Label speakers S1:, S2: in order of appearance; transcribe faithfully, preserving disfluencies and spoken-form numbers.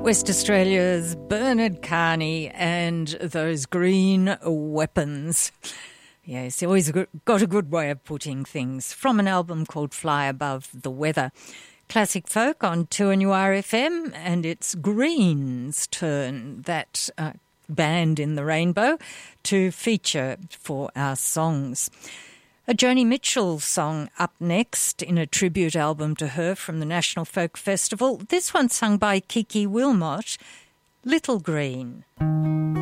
S1: West Australia's Bernard Carney and those green weapons. Yes, he always got a good way of putting things. From an album called Fly Above the Weather. Classic folk on two N U R F M, and it's Green's turn, that uh, band in the rainbow, to feature for our songs. A Joni Mitchell song up next in a tribute album to her from the National Folk Festival. This one sung by Kiki Wilmot, Little Green.